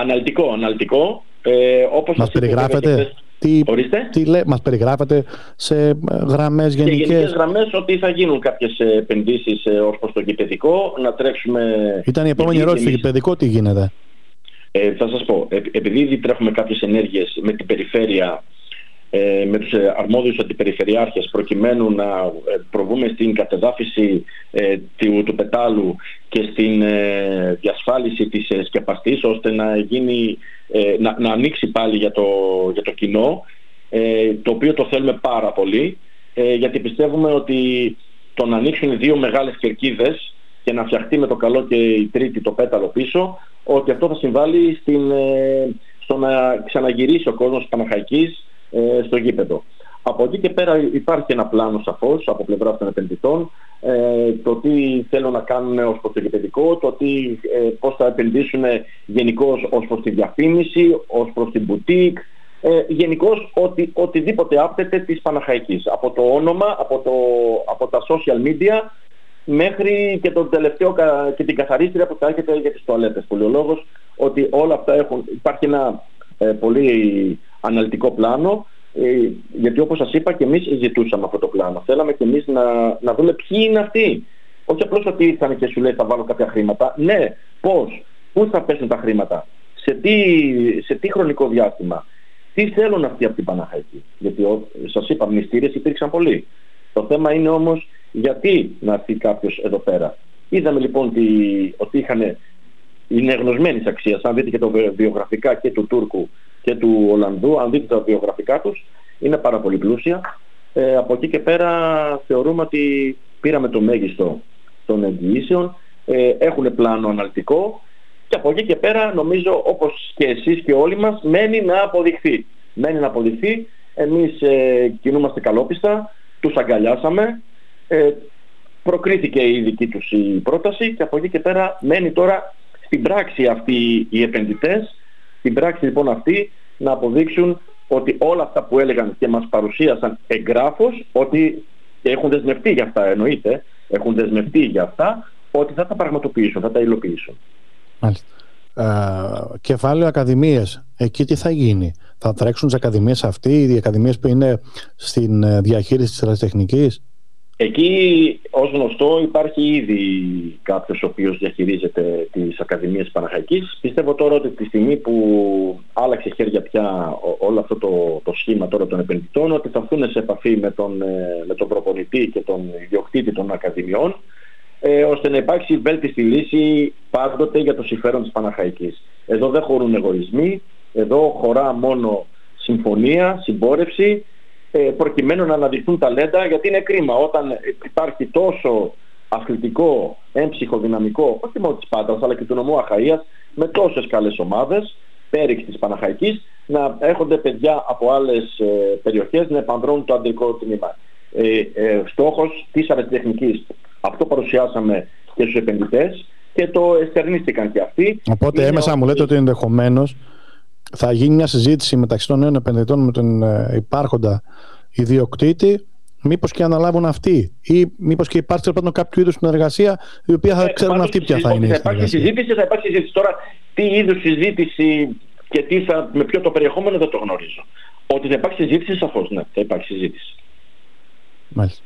Αναλυτικό. Όπως μας περιγράφετε μας περιγράφετε σε γραμμές γενικές. Σε γενικές γραμμές ότι θα γίνουν κάποιες επενδύσεις ως προς το γηπεδικό, να τρέξουμε... Ήταν η επόμενη ερώτηση, το γηπεδικό τι γίνεται? Θα σας πω, επειδή ήδη τρέχουμε κάποιες ενέργειες με την περιφέρεια, με τους αρμόδιους αντιπεριφερειάρχες, προκειμένου να προβούμε στην κατεδάφιση του πετάλου και στην διασφάλιση της σκεπαστής, ώστε να γίνει, να ανοίξει πάλι για το κοινό, το οποίο το θέλουμε πάρα πολύ, γιατί πιστεύουμε ότι το να ανοίξουν δύο μεγάλες κερκίδες και να φτιαχτεί με το καλό και η τρίτη το πέταλο πίσω, ότι αυτό θα συμβάλλει στο να ξαναγυρίσει ο κόσμος της Παναχαϊκής στο γήπεδο. Από εκεί και πέρα υπάρχει ένα πλάνο σαφώς από πλευράς των επενδυτών, το τι θέλουν να κάνουν ως προς το γηπεδικό, το πώς θα επενδύσουν γενικώς ως προς τη διαφήμιση, ως προς την μπουτίκ, γενικώς οτιδήποτε άπτεται της Παναχαϊκής. Από το όνομα, από τα social media, μέχρι και το τελευταίο και την καθαρίστρια που θα έρχεται για τις τουαλέτες. Πολυολόγος ότι όλα αυτά υπάρχει ένα πολύ αναλυτικό πλάνο, γιατί όπως σας είπα και εμείς ζητούσαμε αυτό το πλάνο. Θέλαμε και εμείς να δούμε ποιοι είναι αυτοί. Όχι απλώς ότι ήρθαν και σου λέει θα βάλω κάποια χρήματα. Ναι, πώς, πού θα πέσουν τα χρήματα, σε τι χρονικό διάστημα, τι θέλουν αυτοί από την Παναχαϊκή. Γιατί σας είπα, μνηστήρες υπήρξαν πολλοί. Το θέμα είναι όμως γιατί να έρθει κάποιος εδώ πέρα. Είδαμε λοιπόν ότι είναι γνωσμένης αξίας. Αν δείτε και τα βιογραφικά και του Τούρκου και του Ολλανδού, αν δείτε τα βιογραφικά τους, είναι πάρα πολύ πλούσια. Από εκεί και πέρα θεωρούμε ότι πήραμε το μέγιστο των εγγυήσεων, έχουν πλάνο αναλυτικό και από εκεί και πέρα νομίζω, όπως και εσείς και όλοι μας, μένει να αποδειχθεί. Εμείς κινούμαστε καλόπιστα, τους αγκαλιάσαμε, προκρίθηκε η δική τους η πρόταση και από εκεί και πέρα μένει τώρα στην πράξη αυτοί οι επενδυτές, στην πράξη λοιπόν αυτή να αποδείξουν ότι όλα αυτά που έλεγαν και μας παρουσίασαν εγγράφως, ότι έχουν δεσμευτεί για αυτά, εννοείται, έχουν δεσμευτεί για αυτά, ότι θα τα πραγματοποιήσουν, θα τα υλοποιήσουν. Μάλιστα. Κεφάλαιο ακαδημίες, εκεί τι θα γίνει? Θα τρέξουν τις ακαδημίες αυτοί, οι ακαδημίες που είναι στην διαχείριση της ερασιτεχνικής? Εκεί, ως γνωστό, υπάρχει ήδη κάποιος ο οποίος διαχειρίζεται τις Ακαδημίες Παναχαϊκής. Πιστεύω τώρα ότι τη στιγμή που άλλαξε χέρια πια όλο αυτό το σχήμα τώρα των επενδυτών, ότι θα έρθουν σε επαφή με τον προπονητή και τον ιδιοκτήτη των Ακαδημιών, ώστε να υπάρξει βέλτιστη λύση πάντοτε για το συμφέρον της Παναχαϊκής. Εδώ δεν χωρούν εγωισμοί, εδώ χωρά μόνο συμφωνία, συμπόρευση, προκειμένου να αναδειχθούν ταλέντα, γιατί είναι κρίμα όταν υπάρχει τόσο αθλητικό, έμψυχο, δυναμικό, όχι μόνο της Πάτρας αλλά και του νομού Αχαΐας, με τόσες καλές ομάδες, πέριξ της Παναχαϊκής, να έρχονται παιδιά από άλλες περιοχές να επανδρώνουν το αντρικό τμήμα. Στόχος της αεροτεχνικής, αυτό παρουσιάσαμε και στους επενδυτές και το εστερνίστηκαν και αυτοί. Οπότε έμεσα μου λέτε ότι ενδεχομένως θα γίνει μια συζήτηση μεταξύ των νέων επενδυτών με τον υπάρχοντα ιδιοκτήτη, μήπως και αναλάβουν αυτοί, ή μήπως και υπάρξει κάποιο είδους συνεργασία, η οποία θα ξέρουν αυτοί ποια θα είναι η συνεργασία. Θα υπάρξει συζήτηση. Τώρα, τι είδους συζήτηση και με ποιο το περιεχόμενο δεν το γνωρίζω. Ότι θα υπάρξει συζήτηση, σαφώς, ναι, θα υπάρξει συζήτηση. Μάλιστα.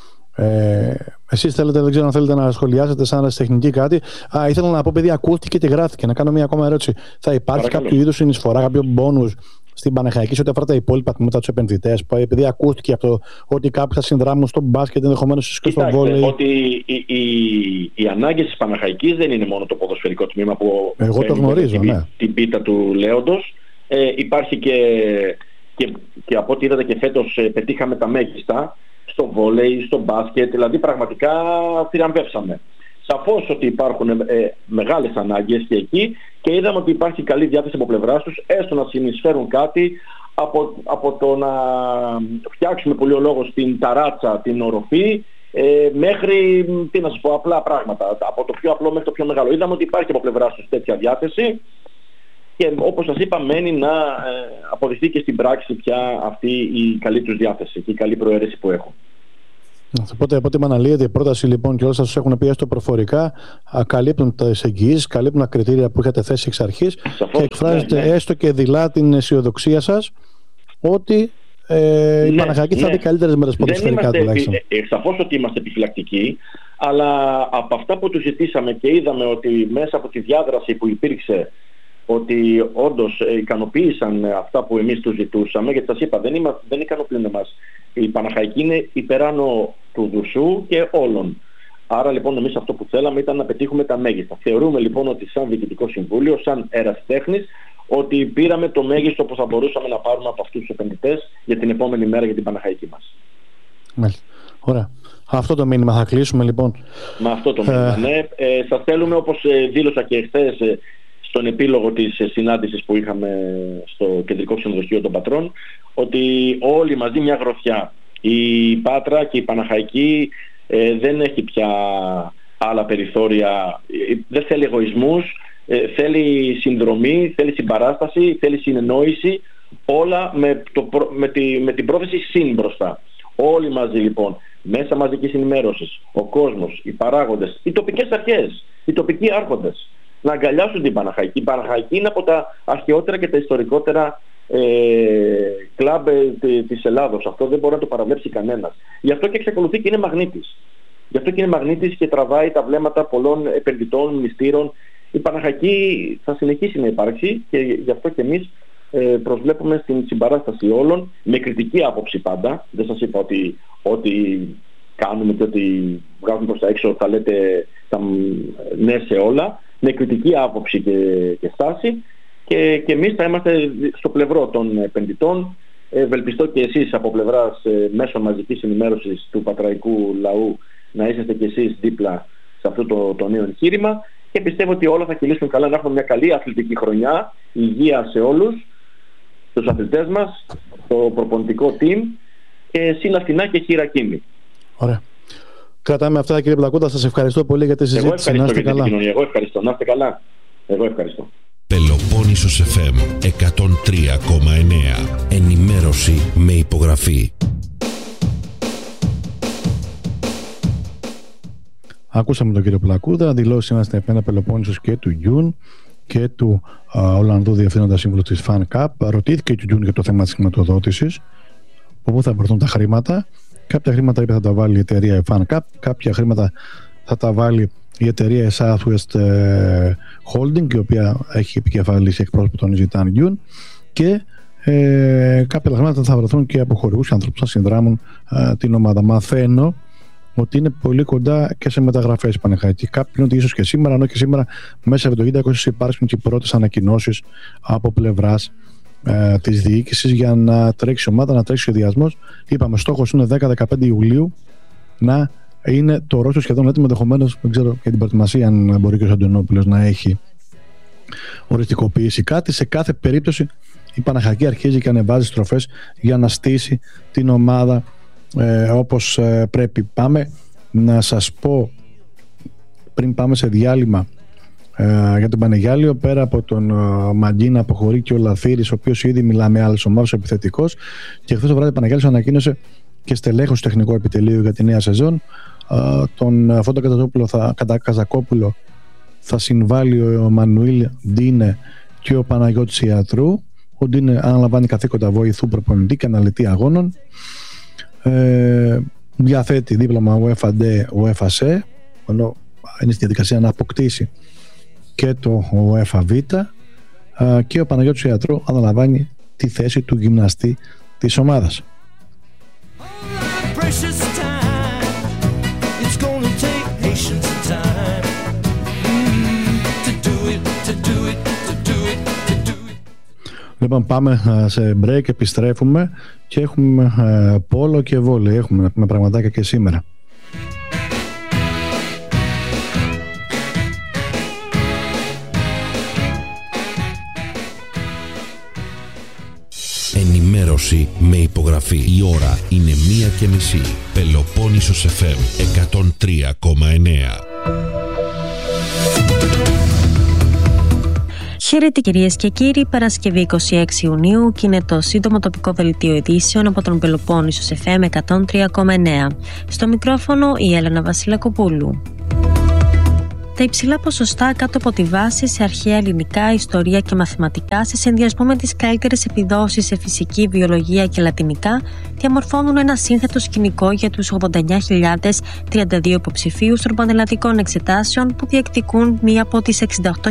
Εσείς δεν ξέρω αν θέλετε να σχολιάσετε σαν τεχνική κάτι. Ήθελα να πω, παιδί, ακούστηκε και γράφτηκε. Να κάνω μια ακόμα ερώτηση. Θα υπάρχει κάποιο είδους συνεισφορά, κάποιο μπόνους στην Παναχαϊκή σε ό,τι αφορά τα υπόλοιπα τμήματα τους επενδυτές? Επειδή ακούστηκε αυτό, ότι κάποιοι θα συνδράμουν στο μπάσκετ, ενδεχομένως και στο βόλεϊ. Ότι οι ανάγκες της Παναχαϊκής δεν είναι μόνο το ποδοσφαιρικό τμήμα που εγώ το γνωρίζω, την πίτα του Λέοντος. Υπάρχει και από ό,τι είδατε και φέτος πετύχαμε τα μέγιστα στο βόλεϊ, στο μπάσκετ, δηλαδή πραγματικά θριαμβεύσαμε. Σαφώς ότι υπάρχουν μεγάλες ανάγκες και εκεί και είδαμε ότι υπάρχει καλή διάθεση από πλευράς τους, έστω να συνεισφέρουν κάτι από το να φτιάξουμε πολυολόγως την ταράτσα, την οροφή, μέχρι, τι να σας πω, απλά πράγματα, από το πιο απλό μέχρι το πιο μεγάλο. Είδαμε ότι υπάρχει από πλευράς τους τέτοια διάθεση και όπως σας είπα μένει να αποδειχθεί και στην πράξη πια αυτή η καλή τους διάθεση και η καλή προαίρεση που έχουν. Οπότε με αναλύεται η πρόταση λοιπόν και όλα σας έχουν πει έστω προφορικά, καλύπτουν τις εγγυήσεις, καλύπτουν τα κριτήρια που είχατε θέσει εξ αρχής και εκφράζετε έστω και δειλά την αισιοδοξία σας ότι η Παναχαϊκή θα δει καλύτερες μέρες ποδοσφαιρικά τουλάχιστον. Σαφώς ότι είμαστε επιφυλακτικοί, αλλά από αυτά που τους ζητήσαμε και είδαμε ότι μέσα από τη διάδραση που υπήρξε ότι όντως ικανοποίησαν αυτά που εμείς τους ζητούσαμε, γιατί σας είπα δεν ικανοποιούν εμάς. Η Παναχαϊκή είναι υπεράνω του Δουσού και όλων. Άρα λοιπόν εμείς αυτό που θέλαμε ήταν να πετύχουμε τα μέγιστα. Θεωρούμε λοιπόν ότι σαν Διοικητικό Συμβούλιο, σαν ερασιτέχνης, ότι πήραμε το μέγιστο που θα μπορούσαμε να πάρουμε από αυτούς τους επενδυτές για την επόμενη μέρα για την Παναχαϊκή μας. Μάλιστα. Ωραία. Αυτό το μήνυμα θα κλείσουμε λοιπόν. Με αυτό το μήνυμα, ναι. Σας θέλουμε, όπως δήλωσα και εχθές στον επίλογο της συνάντησης που είχαμε στο Κεντρικό Ξενοδοχείο των Πατρών, ότι όλοι μαζί μια γροθιά. Η Πάτρα και η Παναχαϊκή δεν έχει πια άλλα περιθώρια, δεν θέλει εγωισμούς, θέλει συνδρομή, θέλει συμπαράσταση, θέλει συνεννόηση, όλα με την πρόθεση συν μπροστά. Όλοι μαζί λοιπόν, μέσα μαζικής ενημέρωσης, ο κόσμος, οι παράγοντες, οι τοπικές αρχές, οι τοπικοί άρχοντες, να αγκαλιάσουν την Παναχαϊκή. Η Παναχαϊκή είναι από τα αρχαιότερα και τα ιστορικότερα κλαμπ της Ελλάδος. Αυτό δεν μπορεί να το παραβλέψει κανένας. Γι' αυτό και εξακολουθεί και είναι μαγνήτης. Γι' αυτό και είναι μαγνήτης και τραβάει τα βλέμματα πολλών επενδυτών, μνηστήρων. Η Παναχαϊκή θα συνεχίσει να υπάρξει και γι' αυτό και εμείς προσβλέπουμε στην συμπαράσταση όλων, με κριτική άποψη πάντα. Δεν σας είπα ότι ό,τι κάνουμε και ό,τι βγάζουμε προς τα έξω θα λέτε ναι σε όλα. Με κριτική άποψη και στάση, και εμείς θα είμαστε στο πλευρό των επενδυτών. Ευελπιστώ και εσείς από πλευράς μέσων μαζικής ενημέρωσης του πατραϊκού λαού να είσαστε και εσείς δίπλα σε αυτό το νέο εγχείρημα, και πιστεύω ότι όλα θα κυλήσουν καλά, να έχουμε μια καλή αθλητική χρονιά, υγεία σε όλους τους αθλητές μας, το προπονητικό team, και συναστηνά και χειρακίνη. Ωραία. Κρατάμε αυτά, κύριε Πλακούτα. Σας ευχαριστώ πολύ για τη συζήτηση. Εγώ ευχαριστώ για την επικοινωνία. Εγώ ευχαριστώ. Να είστε καλά. Εγώ ευχαριστώ. Πελοπόννησος FM 103,9. Ενημέρωση με υπογραφή. Ακούσαμε τον κύριο Πλακούδα. Δηλώσεις είμαστε επένα Πελοπόννησος και του Γιούν και του Ολλανδού Διευθύνοντα Σύμβουλου της FanCap. Ρωτήθηκε του Γιούν για το θέμα της χρηματοδότησης. Από πού θα βρεθούν τα χρήματα. Κάποια χρήματα είπε θα τα βάλει η εταιρεία FanCap, κάποια χρήματα θα τα βάλει η εταιρεία Southwest Holding, η οποία έχει επικεφαλίσει εκπρόσωπο τον Ζητάν Γιούν, και κάποια χρήματα θα βρεθούν και από χορηγούς και ανθρώπους που θα συνδράμουν την ομάδα. Μαθαίνω ότι είναι πολύ κοντά και σε μεταγραφές Παναχαϊκή. Κάποιοι είναι ότι ίσως και σήμερα, ενώ και σήμερα μέσα από το 2020 υπάρξουν και οι πρώτες ανακοινώσεις από πλευράς της διοίκησης για να τρέξει η ομάδα, να τρέξει ο σχεδιασμός. Είπαμε, στόχος είναι 10-15 Ιουλίου να είναι το ρόστερ σχεδόν έτοιμο. Ενδεχομένως, δεν ξέρω για την προετοιμασία, αν μπορεί και ο Αντωνόπουλος να έχει οριστικοποιήσει κάτι. Σε κάθε περίπτωση η Παναχαϊκή αρχίζει και ανεβάζει στροφές για να στήσει την ομάδα όπως πρέπει. Πάμε να σας πω, πριν πάμε σε διάλειμμα, για τον Πανεγιάλιο, πέρα από τον Μαγκή να αποχωρεί και ο Λαθύρης, ο οποίος ήδη μιλάμε άλλες ομάδες, επιθετικός, και χθες το βράδυ ο Πανεγιάλιος ανακοίνωσε και στελέχος του τεχνικού επιτελείου για τη νέα σεζόν. Τον Φώτο Καζακόπουλο θα συμβάλει ο Μανουήλ Ντίνε και ο Παναγιώτης Ιατρού. Ο Ντίνε αναλαμβάνει καθήκοντα βοηθού προπονητή και αναλυτή αγώνων. Διαθέτει δίπλωμα UEFA-D, UEFA-C, ενώ είναι στη διαδικασία να αποκτήσει και το UEFA-Β, και ο Παναγιώτης Ιατρού αναλαμβάνει τη θέση του γυμναστή της ομάδας. Λοιπόν, πάμε σε break, επιστρέφουμε και έχουμε πόλο και βόλεϊ. Έχουμε να πούμε πραγματάκια και σήμερα. Ενημέρωση με υπογραφή. Η ώρα είναι 1:30. Πελοπόννησος FM 103,9. Χαίρετε κυρίες και κύριοι, Παρασκευή 26 Ιουνίου και είναι το σύντομο τοπικό δελτίο ειδήσεων από τον Πελοπόννησο FM 103,9. Στο μικρόφωνο η Έλενα Βασιλακοπούλου. Τα υψηλά ποσοστά κάτω από τη βάση σε αρχαία ελληνικά, ιστορία και μαθηματικά, σε συνδυασμό με τις καλύτερες επιδόσεις σε φυσική, βιολογία και λατινικά, διαμορφώνουν ένα σύνθετο σκηνικό για τους 89.032 υποψηφίους των πανελλαδικών εξετάσεων που διεκδικούν μία από τις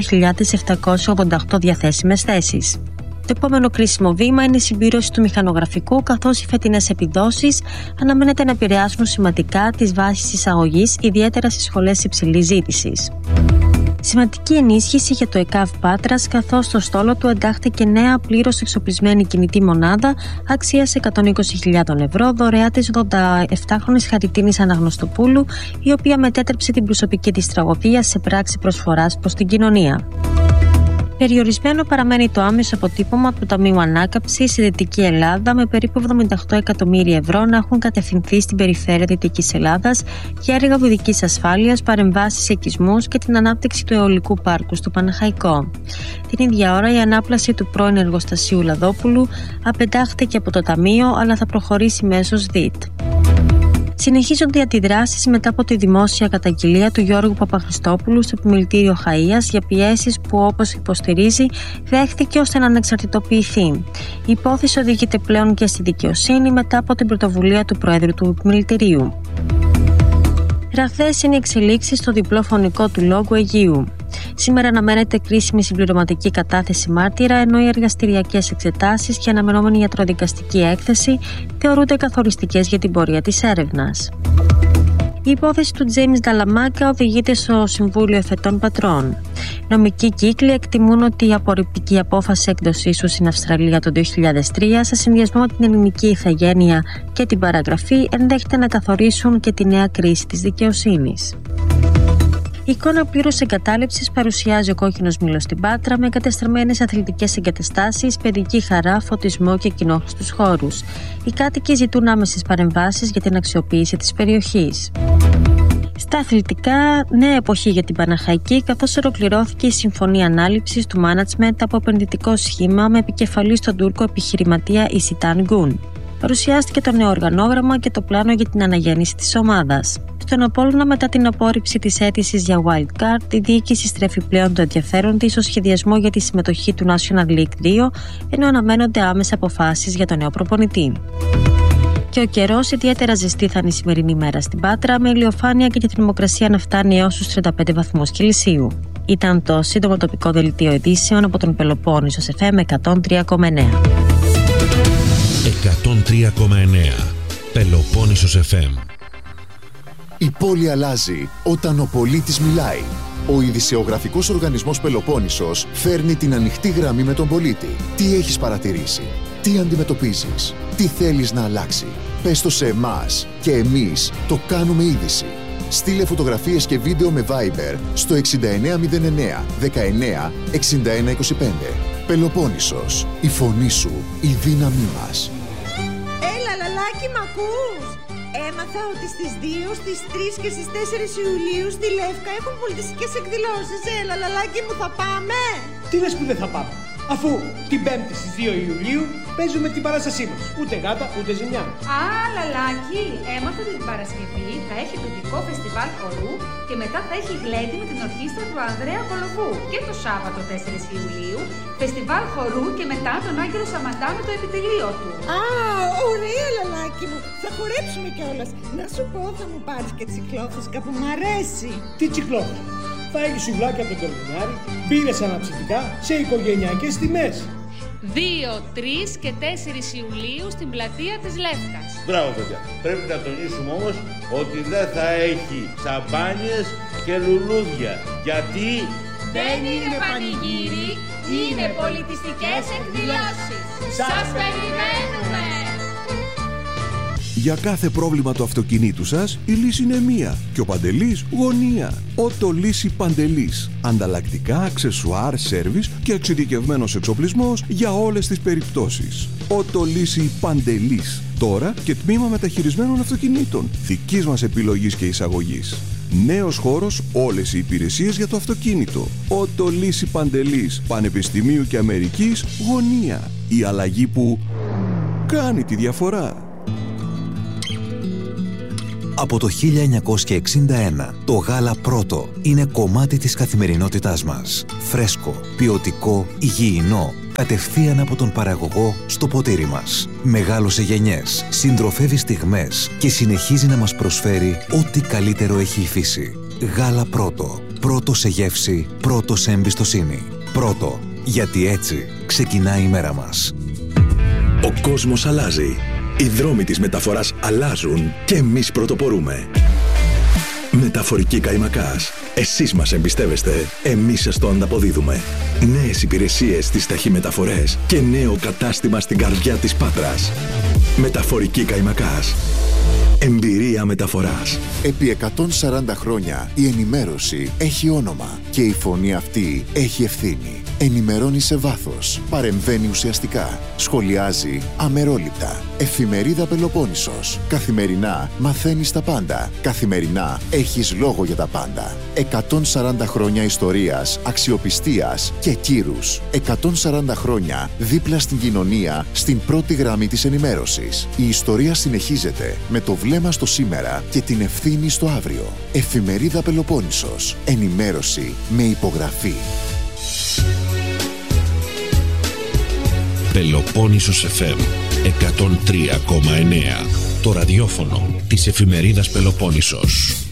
68.788 διαθέσιμες θέσεις. Το επόμενο κρίσιμο βήμα είναι η συμπλήρωση του μηχανογραφικού, καθώς οι φετινές επιδόσεις αναμένεται να επηρεάσουν σημαντικά τις βάσεις εισαγωγής, ιδιαίτερα στις σχολές υψηλής ζήτησης. Σημαντική ενίσχυση για το ΕΚΑΒ Πάτρας, καθώς στο στόλο του εντάχθηκε νέα πλήρως εξοπλισμένη κινητή μονάδα αξίας 120.000 ευρώ, δωρεά της 87χρονης Χαριτίνης Αναγνωστοπούλου, η οποία μετέτρεψε την προσωπική της τραγωδία σε πράξη προσφοράς προς την κοινωνία. Περιορισμένο παραμένει το άμεσο αποτύπωμα του Ταμείου Ανάκαμψης στη Δυτική Ελλάδα, με περίπου 78 εκατομμύρια ευρώ να έχουν κατευθυνθεί στην περιφέρεια Δυτικής Ελλάδας για έργα οδικής ασφάλειας, παρεμβάσεις σε οικισμούς και την ανάπτυξη του αιωλικού πάρκου στο Παναχαϊκό. Την ίδια ώρα, η ανάπλαση του πρώην εργοστασίου Λαδόπουλου απεντάχθηκε από το Ταμείο, αλλά θα προχωρήσει μέσω ΔΙΤ. Συνεχίζονται οι αντιδράσεις μετά από τη δημόσια καταγγελία του Γιώργου Παπαχριστόπουλου στο Επιμελητήριο Χαΐας για πιέσεις που, όπως υποστηρίζει, δέχθηκε ώστε να ανεξαρτητοποιηθεί. Η υπόθεση οδηγείται πλέον και στη δικαιοσύνη μετά από την πρωτοβουλία του Προέδρου του Επιμελητηρίου. Ραγδαίες είναι οι εξελίξεις στο διπλό φωνικό του Λόγου Αιγείου. Σήμερα αναμένεται κρίσιμη συμπληρωματική κατάθεση μάρτυρα, ενώ οι εργαστηριακές εξετάσεις και αναμενόμενη ιατροδικαστική έκθεση θεωρούνται καθοριστικές για την πορεία της έρευνας. Η υπόθεση του Τζέιμς Νταλαμάκα οδηγείται στο Συμβούλιο Εφετών Πατρών. Νομικοί κύκλοι εκτιμούν ότι η απορριπτική απόφαση έκδοσής του στην Αυστραλία το 2003, σε συνδυασμό με την ελληνική ηθαγένεια και την παραγραφή, ενδέχεται να καθορίσουν και τη νέα κρίση της δικαιοσύνης. Η εικόνα πλήρους εγκατάλειψης παρουσιάζει ο κόκκινος μήλος στην Πάτρα, με εγκατεστραμμένες αθλητικές εγκαταστάσεις, παιδική χαρά, φωτισμό και κοινόχρηστους χώρους. Οι κάτοικοι ζητούν άμεσες παρεμβάσεις για την αξιοποίηση της περιοχής. Στα αθλητικά, νέα εποχή για την Παναχαϊκή, καθώς ολοκληρώθηκε η συμφωνία ανάληψης του μάνατσμεντ από επενδυτικό σχήμα με επικεφαλή στον Τούρκο επιχειρηματία Ισιτάν Γκουν. Παρουσιάστηκε το νέο οργανόγραμμα και το πλάνο για την αναγέννηση της ομάδας. Στον Απόλλωνα, μετά την απόρριψη της αίτησης για wildcard, η διοίκηση στρέφει πλέον το ενδιαφέρον της στο σχεδιασμό για τη συμμετοχή του National League 2, ενώ αναμένονται άμεσα αποφάσεις για τον νέο προπονητή. Και ο καιρός, ιδιαίτερα ζεστή θα είναι η σημερινή μέρα στην Πάτρα, με ηλιοφάνεια και τη θερμοκρασία να φτάνει έως τους 35 βαθμούς Κελσίου. Ήταν το σύντομο τοπικό δελτίο ειδήσεων από τον Πελοπόννησο FM 103,9. 103,9 Πελοπόννησος FM. Η πόλη αλλάζει όταν ο πολίτης μιλάει. Ο ειδησεογραφικός οργανισμός Πελοπόννησος φέρνει την ανοιχτή γραμμή με τον πολίτη. Τι έχεις παρατηρήσει, τι αντιμετωπίζεις, τι θέλεις να αλλάξει. Πες το σε εμάς και εμείς το κάνουμε είδηση. Στείλε φωτογραφίες και βίντεο με Viber στο 6909 19 61 25. Πελοπόννησος, η φωνή σου, η δύναμή μας. Έλα λαλάκι, μ' ακούς? Έμαθα ότι στις 2, στις 3 και στις 4 Ιουλίου στη Λεύκα έχουν πολιτιστικές εκδηλώσεις. Έλα λαλάκι μου, θα πάμε? Τι λες που δεν θα πάμε, αφού την 5η στις 2 Ιουλίου παίζουμε την παράστασή μας. Ούτε γάτα, ούτε ζημιά. Α, λαλάκι, έμαθα ότι την Παρασκευή θα έχει τοπικό φεστιβάλ χορού και μετά θα έχει γλέντι με την ορχήστρα του Ανδρέα Κολοβού. Και το Σάββατο 4 Ιουλίου, φεστιβάλ χορού και μετά τον Άγγελο Σαμαντά με το επιτελείο του. Α, ωραία λαλάκι μου, θα χορέψουμε κιόλας. Να σου πω, θα μου πάρεις και τσικλόφουσκα που μ' αρέσει. Τι τσικλόφουσκα? Θα έχει σουβλάκια από τον Κορδονιάρη, μπύρες αναψυκτικά σε οικογενειακές τιμές. 2, 3 και 4 Ιουλίου στην πλατεία της Λεύκας. Μπράβο παιδιά. Πρέπει να τονίσουμε όμως ότι δεν θα έχει σαμπάνιες και λουλούδια. Γιατί δεν είναι πανηγύρι, είναι πολιτιστικές εκδηλώσεις. Σας περιμένουμε! Για κάθε πρόβλημα του αυτοκινήτου σας, η λύση είναι μία και ο Παντελής γωνία. Οτολύση Παντελής. Ανταλλακτικά, αξεσουάρ, σέρβις και εξειδικευμένος εξοπλισμός για όλες τις περιπτώσεις. Οτολύση Παντελής. Τώρα και τμήμα μεταχειρισμένων αυτοκινήτων. Δικής μας επιλογής και εισαγωγής. Νέος χώρος, όλες οι υπηρεσίες για το αυτοκίνητο. Ότο Λύση Παντελής, Πανεπιστημίου και Αμερικής, γωνία. Η αλλαγή που κάνει τη διαφορά. Από το 1961, το γάλα Πρώτο είναι κομμάτι της καθημερινότητάς μας. Φρέσκο, ποιοτικό, υγιεινό, κατευθείαν από τον παραγωγό στο ποτήρι μας. Μεγάλωσε γενιές, συντροφεύει στιγμές και συνεχίζει να μας προσφέρει ό,τι καλύτερο έχει η φύση. Γάλα Πρώτο. Πρώτο σε γεύση, πρώτο σε εμπιστοσύνη. Πρώτο, γιατί έτσι ξεκινάει η μέρα μας. Ο κόσμος αλλάζει. Οι δρόμοι της μεταφοράς αλλάζουν και εμείς πρωτοπορούμε. Μεταφορική Καϊμακάς. Εσείς μας εμπιστεύεστε, εμείς σας το ανταποδίδουμε. Νέες υπηρεσίες στις ταχυμεταφορές και νέο κατάστημα στην καρδιά της Πάτρας. Μεταφορική Καϊμακάς. Εμπειρία μεταφοράς. Επί 140 χρόνια η ενημέρωση έχει όνομα και η φωνή αυτή έχει ευθύνη. Ενημερώνει σε βάθος, παρεμβαίνει ουσιαστικά, σχολιάζει αμερόληπτα. Εφημερίδα Πελοπόννησος. Καθημερινά μαθαίνεις τα πάντα. Καθημερινά έχεις λόγο για τα πάντα. 140 χρόνια ιστορίας, αξιοπιστίας και κύρους. 140 χρόνια δίπλα στην κοινωνία, στην πρώτη γραμμή της ενημέρωσης. Η ιστορία συνεχίζεται με το βλέμμα στο σήμερα και την ευθύνη στο αύριο. Εφημερίδα Πελοπόννησος. Ενημέρωση με υπογραφή. Πελοπόννησος FM 103,9. Το ραδιόφωνο της εφημερίδας Πελοπόννησος.